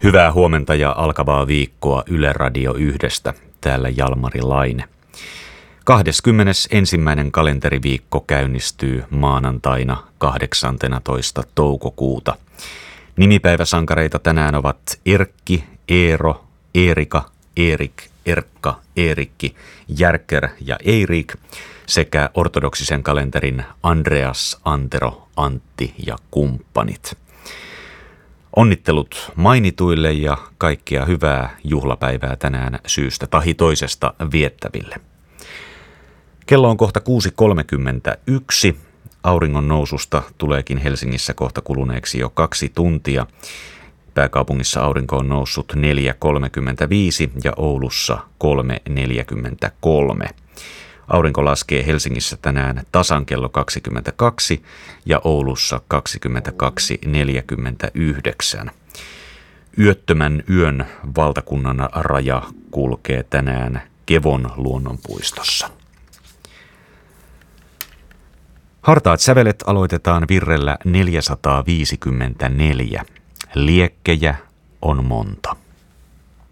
Hyvää huomenta ja alkavaa viikkoa Yle Radio 1:stä. Täällä Jalmari Laine. 21. kalenteriviikko käynnistyy maanantaina 18. toukokuuta. Nimipäiväsankareita tänään ovat Erkki, Eero, Eerika, Eerik, Erkka, Eerikki, Järker ja Eirik sekä ortodoksisen kalenterin Andreas, Antero, Antti ja kumppanit. Onnittelut mainituille ja kaikkea hyvää juhlapäivää tänään syystä tahi toisesta viettäville. Kello on kohta 6.31. Auringon noususta tuleekin Helsingissä kohta kuluneeksi jo 2 tuntia. Pääkaupungissa aurinko on noussut 4.35 ja Oulussa 3.43. Aurinko laskee Helsingissä tänään tasan kello 22 ja Oulussa 22.49. Yöttömän yön valtakunnan raja kulkee tänään Kevon luonnonpuistossa. Hartaat sävelet aloitetaan virrellä 454. Liekkejä on monta.